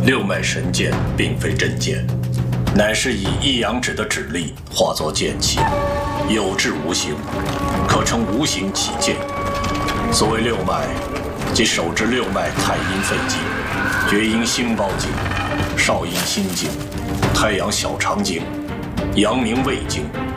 六脉神剑并非真剑，乃是以一阳指的指力化作剑气，有质无形，可称无形起剑。所谓六脉，即手之六脉太阴肺经、厥阴心包经、少阴心经、太阳小肠经、阳明胃经、